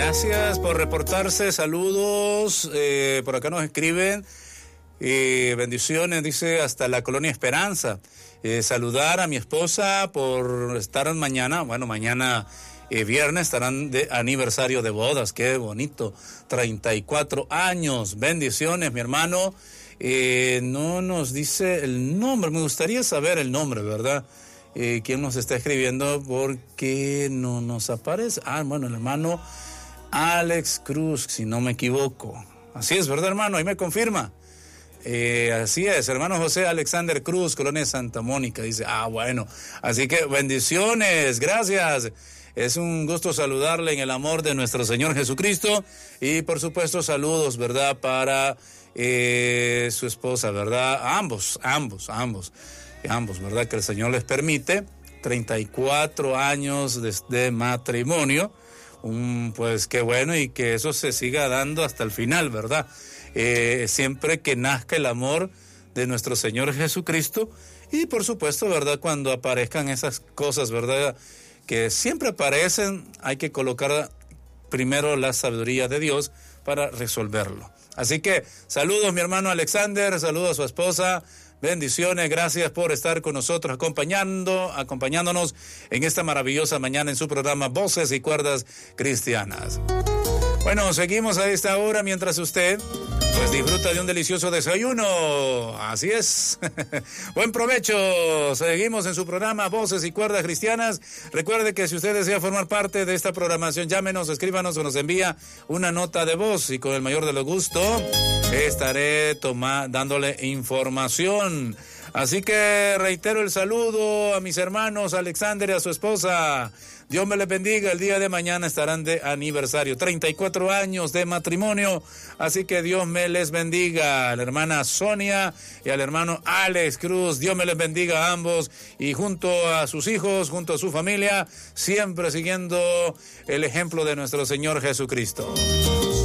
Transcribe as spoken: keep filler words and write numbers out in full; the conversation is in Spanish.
Gracias por reportarse, saludos, eh, por acá nos escriben, eh, bendiciones, dice, hasta la Colonia Esperanza. Eh, saludar a mi esposa por estar mañana, bueno, mañana eh, viernes estarán de aniversario de bodas, qué bonito, treinta y cuatro años, bendiciones, mi hermano. Eh, no nos dice el nombre, me gustaría saber el nombre, ¿verdad? Eh, ¿Quién nos está escribiendo? Porque no nos aparece. Ah, bueno, el hermano Alex Cruz, si no me equivoco. Así es, ¿verdad, hermano? Ahí me confirma. Eh, así es, hermano José Alexander Cruz, Colonia Santa Mónica, dice, ah, bueno, así que bendiciones, gracias. Es un gusto saludarle en el amor de nuestro Señor Jesucristo y por supuesto saludos, ¿verdad? Para eh, su esposa, ¿verdad? Ambos, ambos, ambos, ambos, ¿verdad? Que el Señor les permite treinta y cuatro años de, de matrimonio, un, pues qué bueno y que eso se siga dando hasta el final, ¿verdad? Eh, siempre que nazca el amor de nuestro Señor Jesucristo y por supuesto, ¿verdad? Cuando aparezcan esas cosas, ¿verdad? Que siempre aparecen, hay que colocar primero la sabiduría de Dios para resolverlo. Así que saludos mi hermano Alexander, saludos a su esposa, bendiciones, gracias por estar con nosotros acompañando, acompañándonos en esta maravillosa mañana en su programa Voces y Cuerdas Cristianas. Bueno, seguimos a esta hora mientras usted pues disfruta de un delicioso desayuno. Así es. Buen provecho. Seguimos en su programa Voces y Cuerdas Cristianas. Recuerde que si usted desea formar parte de esta programación, llámenos, escríbanos o nos envía una nota de voz y con el mayor de los gustos estaré toma, dándole información. Así que reitero el saludo a mis hermanos Alexander y a su esposa. Dios me les bendiga, el día de mañana estarán de aniversario, treinta y cuatro años de matrimonio, así que Dios me les bendiga, a la hermana Sonia y al hermano Alex Cruz, Dios me les bendiga a ambos y junto a sus hijos, junto a su familia, siempre siguiendo el ejemplo de nuestro Señor Jesucristo.